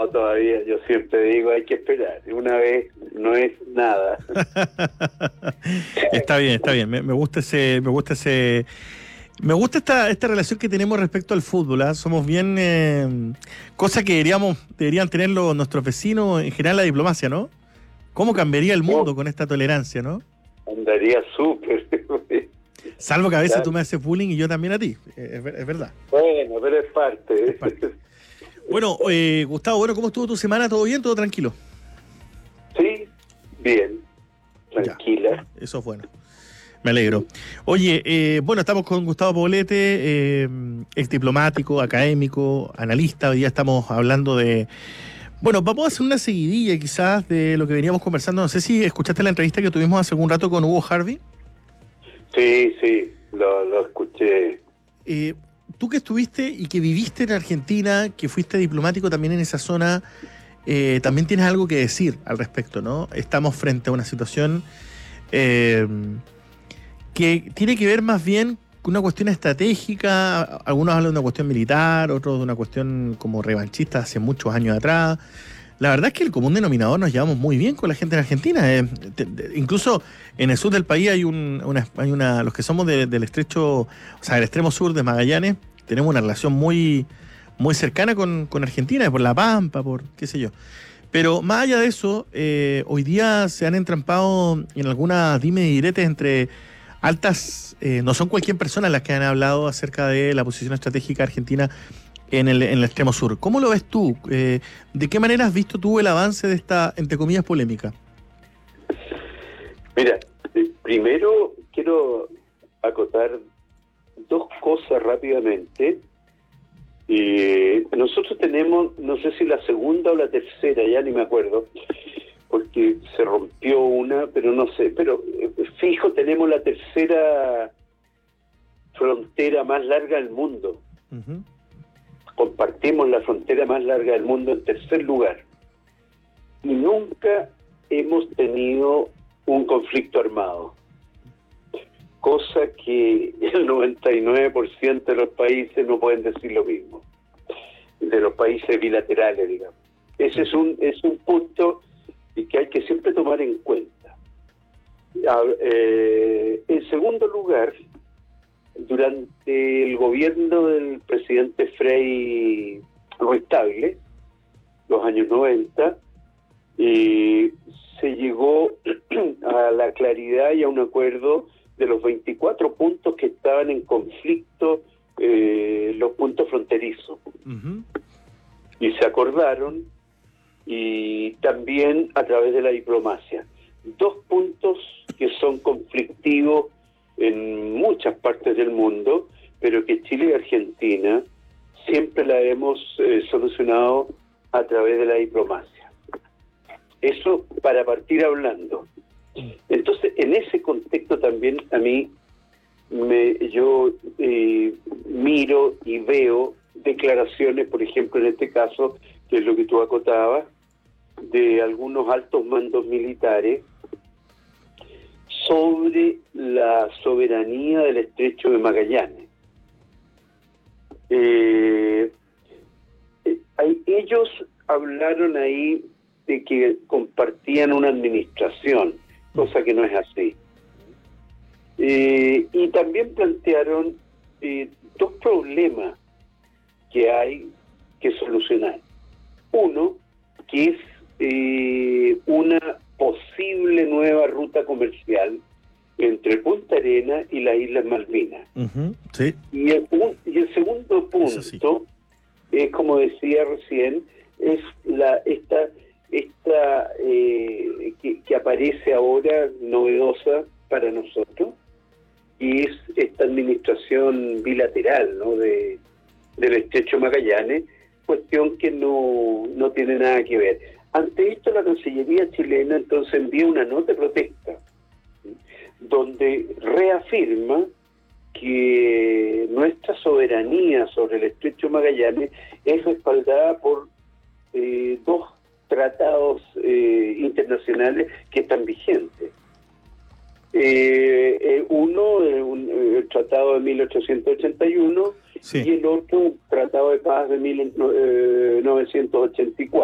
todavía, yo siempre digo, hay que esperar. Una vez no es nada. Está bien, está bien. Me gusta esta relación que tenemos respecto al fútbol, ¿ah? Somos bien, cosa que deberían tenerlo nuestros vecinos, en general la diplomacia, ¿no? ¿Cómo cambiaría el mundo con esta tolerancia, no? Andaría súper. Salvo que a veces Claro. tú me haces bullying y yo también a ti, es verdad. Bueno, pero es parte. Es parte. Bueno, Gustavo, ¿cómo estuvo tu semana? ¿Todo bien? ¿Todo tranquilo? Sí, bien, tranquila. Ya, eso es bueno. Me alegro. Oye, estamos con Gustavo Poblete, ex diplomático, académico, analista. Hoy día estamos hablando de... Bueno, vamos a hacer una seguidilla quizás de lo que veníamos conversando. No sé si escuchaste la entrevista que tuvimos hace algún rato con Hugo Harvey. Sí, lo escuché. Tú que estuviste y que viviste en Argentina, que fuiste diplomático también en esa zona, también tienes algo que decir al respecto, ¿no? Estamos frente a una situación que tiene que ver más bien con una cuestión estratégica. Algunos hablan de una cuestión militar, otros de una cuestión como revanchista hace muchos años atrás. La verdad es que el común denominador nos llevamos muy bien con la gente en Argentina. Incluso en el sur del país hay los que somos del estrecho, o sea, del extremo sur de Magallanes, tenemos una relación muy, muy cercana con Argentina, por La Pampa, por qué sé yo. Pero más allá de eso, hoy día se han entrampado en algunas dimes y diretes entre altas, no son cualquier persona las que han hablado acerca de la posición estratégica argentina en el extremo sur. ¿Cómo lo ves tú? ¿De qué manera has visto tú el avance de esta, entre comillas, polémica? Mira, primero quiero acotar dos cosas rápidamente. Nosotros tenemos, no sé si la segunda o la tercera, ya ni me acuerdo, porque se rompió una, pero no sé, pero fijo, tenemos la tercera frontera más larga del mundo. Uh-huh. Compartimos la frontera más larga del mundo en tercer lugar. Y nunca hemos tenido un conflicto armado. Cosa que el 99% de los países no pueden decir lo mismo. De los países bilaterales, digamos. Ese es un punto que hay que siempre tomar en cuenta. En segundo lugar, durante el gobierno del presidente Frei Ruiz-Tagle, los años 90, se llegó a la claridad y a un acuerdo de los 24 puntos que estaban en conflicto, los puntos fronterizos. Uh-huh. Y se acordaron, y también a través de la diplomacia. Dos puntos que son conflictivos en muchas partes del mundo, pero que Chile y Argentina siempre la hemos solucionado a través de la diplomacia. Eso para partir hablando. Entonces, en ese contexto también a mí yo miro y veo declaraciones, por ejemplo, en este caso, que es lo que tú acotabas, de algunos altos mandos militares sobre la soberanía del estrecho de Magallanes. Ellos hablaron ahí de que compartían una administración, cosa que no es así. Y también plantearon dos problemas que hay que solucionar. Uno, que es una posible nueva ruta comercial entre Punta Arenas y las Islas Malvinas. Uh-huh, sí. Y el segundo punto sí. es, como decía recién, es esta que aparece ahora novedosa para nosotros, y es esta administración bilateral, ¿no?, del estrecho Magallanes, cuestión que no tiene nada que ver. Ante esto, la Cancillería chilena entonces envía una nota de protesta donde reafirma que nuestra soberanía sobre el estrecho Magallanes es respaldada por dos tratados internacionales que están vigentes. Uno, el Tratado de 1881, sí, y el otro, el Tratado de Paz de 1984.